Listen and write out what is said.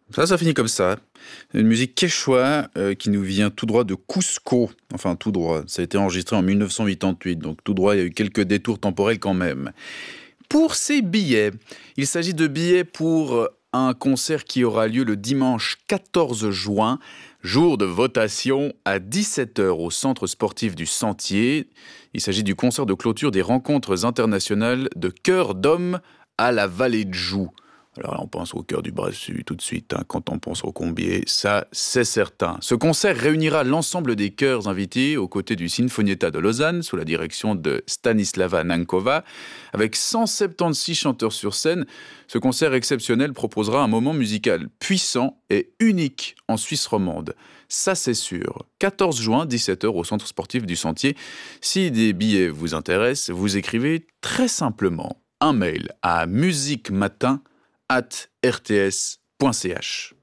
Ça finit comme ça. Une musique quechua qui nous vient tout droit de Cusco. Enfin, tout droit. Ça a été enregistré en 1988, donc tout droit, il y a eu quelques détours temporels quand même. Pour ces billets, il s'agit de billets pour un concert qui aura lieu le dimanche 14 juin, jour de votation à 17 heures au centre sportif du Sentier. Il s'agit du concert de clôture des rencontres internationales de chœurs d'hommes à la Vallée de Joux. Alors là, on pense au cœur du Brassus tout de suite, quand on pense au Combier, ça c'est certain. Ce concert réunira l'ensemble des chœurs invités aux côtés du Sinfonietta de Lausanne, sous la direction de Stanislava Nankova. Avec 176 chanteurs sur scène, ce concert exceptionnel proposera un moment musical puissant et unique en Suisse romande. Ça c'est sûr. 14 juin, 17 heures au centre sportif du Sentier. Si des billets vous intéressent, vous écrivez très simplement un mail à musiquematin@rts.ch.